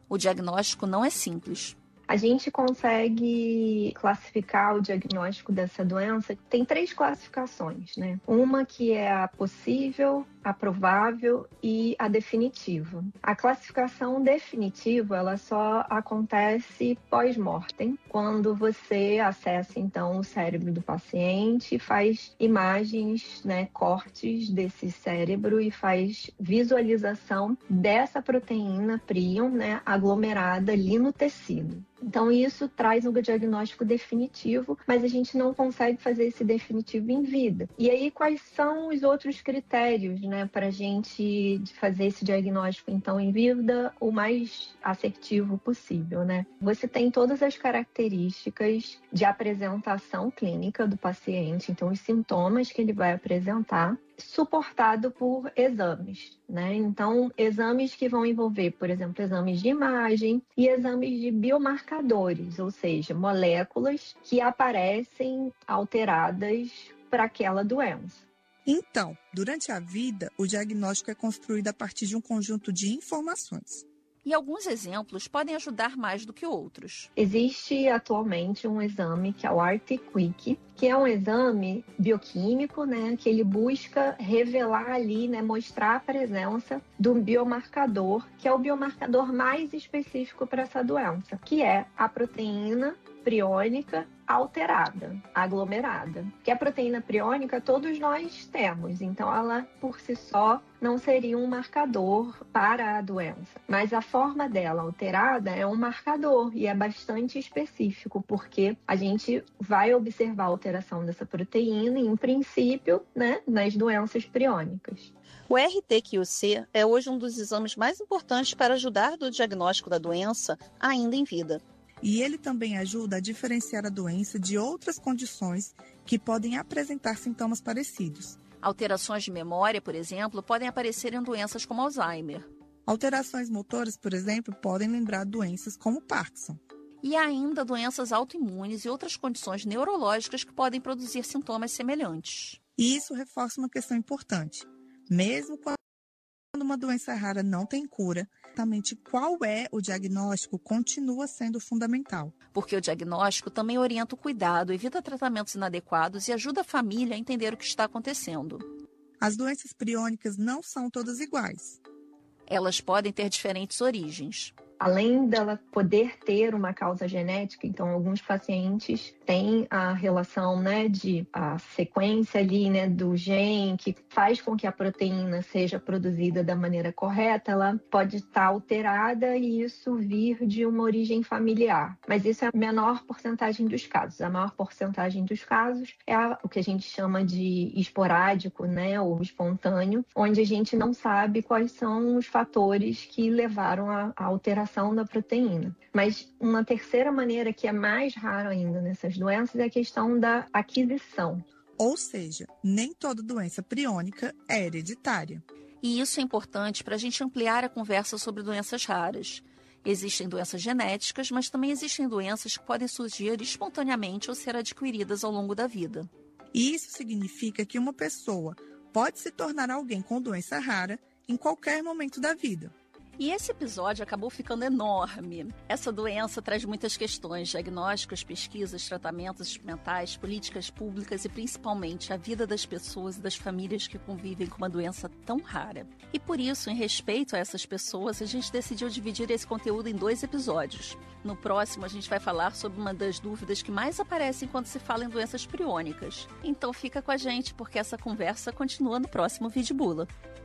O diagnóstico não é simples. A gente consegue classificar o diagnóstico dessa doença. Tem 3 classificações, né? Uma que é a possível, a provável e a definitiva. A classificação definitiva, ela só acontece pós-mortem, quando você acessa, então, o cérebro do paciente, faz imagens, né, cortes desse cérebro e faz visualização dessa proteína prion, né, aglomerada ali no tecido. Então, isso traz um diagnóstico definitivo, mas a gente não consegue fazer esse definitivo em vida. E aí, quais são os outros critérios, né, para a gente fazer esse diagnóstico, então, em vida o mais assertivo possível, né? Você tem todas as características de apresentação clínica do paciente, então, os sintomas que ele vai apresentar, suportado por exames, né? Então, exames que vão envolver, por exemplo, exames de imagem e exames de biomarcadores, ou seja, moléculas que aparecem alteradas para aquela doença. Então, durante a vida, o diagnóstico é construído a partir de um conjunto de informações. E alguns exemplos podem ajudar mais do que outros. Existe atualmente um exame que é o RT-Quick, que é um exame bioquímico, né, que ele busca revelar ali, né, mostrar a presença do biomarcador, que é o biomarcador mais específico para essa doença, que é a proteína priônica alterada, aglomerada. Que a proteína priônica todos nós temos, então ela por si só não seria um marcador para a doença. Mas a forma dela alterada é um marcador e é bastante específico, porque a gente vai observar a alteração dessa proteína, em princípio, né, nas doenças priônicas. O RT-QC é hoje um dos exames mais importantes para ajudar no diagnóstico da doença ainda em vida. E ele também ajuda a diferenciar a doença de outras condições que podem apresentar sintomas parecidos. Alterações de memória, por exemplo, podem aparecer em doenças como Alzheimer. Alterações motoras, por exemplo, podem lembrar doenças como Parkinson. E ainda doenças autoimunes e outras condições neurológicas que podem produzir sintomas semelhantes. E isso reforça uma questão importante. Mesmo quando uma doença rara não tem cura, exatamente qual é o diagnóstico continua sendo fundamental. Porque o diagnóstico também orienta o cuidado, evita tratamentos inadequados e ajuda a família a entender o que está acontecendo. As doenças priônicas não são todas iguais. Elas podem ter diferentes origens. Além dela poder ter uma causa genética, então alguns pacientes têm a relação, né, de a sequência ali, né, do gene que faz com que a proteína seja produzida da maneira correta, ela pode estar alterada e isso vir de uma origem familiar. Mas isso é a menor porcentagem dos casos. A maior porcentagem dos casos é o que a gente chama de esporádico, né, ou espontâneo, onde a gente não sabe quais são os fatores que levaram à alteração da proteína. Mas uma terceira maneira que é mais rara ainda nessas doenças é a questão da aquisição. Ou seja, nem toda doença priônica é hereditária. E isso é importante para a gente ampliar a conversa sobre doenças raras. Existem doenças genéticas, mas também existem doenças que podem surgir espontaneamente ou ser adquiridas ao longo da vida. E isso significa que uma pessoa pode se tornar alguém com doença rara em qualquer momento da vida. E esse episódio acabou ficando enorme. Essa doença traz muitas questões: diagnósticos, pesquisas, tratamentos experimentais, políticas públicas e principalmente a vida das pessoas e das famílias que convivem com uma doença tão rara. E por isso, em respeito a essas pessoas, a gente decidiu dividir esse conteúdo em 2 episódios. No próximo, a gente vai falar sobre uma das dúvidas que mais aparecem quando se fala em doenças priônicas. Então fica com a gente, porque essa conversa continua no próximo Vídeo Bula.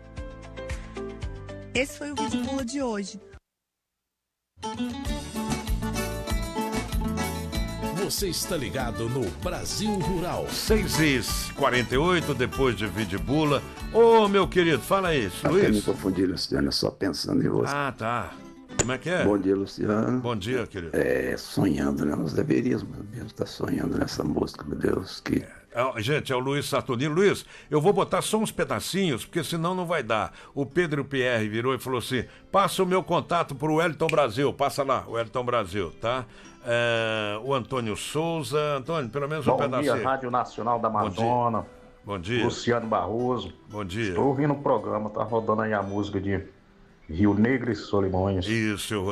Esse foi o Vídeo Bula de hoje. Você está ligado no Brasil Rural. 6h48, depois de Vídeo Bula. Ô, meu querido, fala aí, Luiz. Luiz. Me confundi, Luciano, só pensando em você. Ah, tá. Como é que é? Bom dia, Luciano. Bom dia, querido. Sonhando, né? Nós deveríamos, meu Deus, estar sonhando nessa música, meu Deus, que... Gente, é o Luiz Saturnino. Luiz, eu vou botar só uns pedacinhos, porque senão não vai dar. O Pedro Pierre virou e falou assim: passa o meu contato pro Wellington Brasil. Passa lá, o Wellington Brasil, tá? O Antônio Souza. Antônio, pelo menos um pedacinho. Bom dia, Rádio Nacional da Amazônia. Bom dia. Luciano Barroso. Bom dia. Estou ouvindo o programa, tá rodando aí a música de Rio Negro e Solimões. Isso, eu